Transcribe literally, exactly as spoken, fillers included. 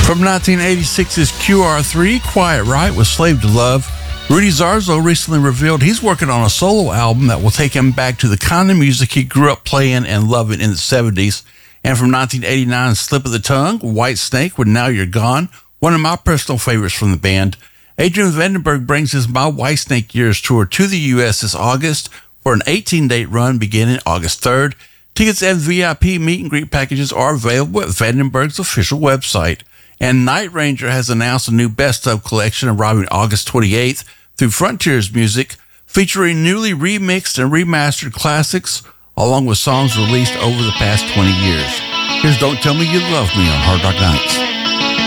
From nineteen eighty-six's Q R three, Quiet Riot with Slave to Love, Rudy Zarzo recently revealed he's working on a solo album that will take him back to the kind of music he grew up playing and loving in the seventies. And from nineteen eighty-nine's Slip of the Tongue, White Snake with Now You're Gone, one of my personal favorites from the band. Adrian Vandenberg brings his My White Snake Years tour to the U S this August for an eighteen-date run beginning August third. Tickets and V I P meet and greet packages are available at Vandenberg's official website. And Night Ranger has announced a new Best Of collection arriving August twenty-eighth through Frontiers Music, featuring newly remixed and remastered classics, along with songs released over the past twenty years. Here's Don't Tell Me You Love Me on Hard Rock Nights.